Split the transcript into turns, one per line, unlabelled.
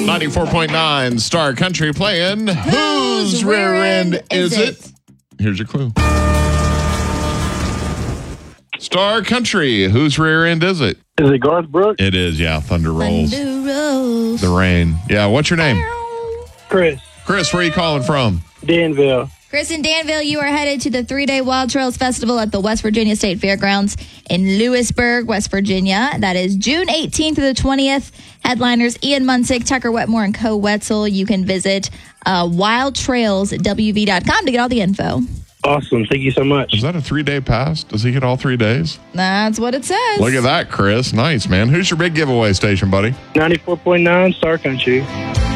94.9 Star Country playing Whose Rear End Is It? Here's your clue. Star Country, whose rear end is it?
Is it Garth Brooks?
It is, yeah. Thunder rolls.
Thunder rolls.
The rain. Yeah, what's your name?
Chris.
Chris, where are you calling from?
Danville.
Chris in Danville, you are headed to the 3-day Wild Trails Festival at the West Virginia State Fairgrounds in Lewisburg, West Virginia. That is June 18th to the 20th. Headliners Ian Munsick, Tucker Wetmore, and Co. Wetzel. You can visit wildtrailswv.com to get all the info.
Awesome. Thank you so much.
Is that a 3-day pass? Does he get all 3 days?
That's what it says.
Look at that, Chris. Nice, man. Who's your big giveaway station, buddy?
94.9 Star Country.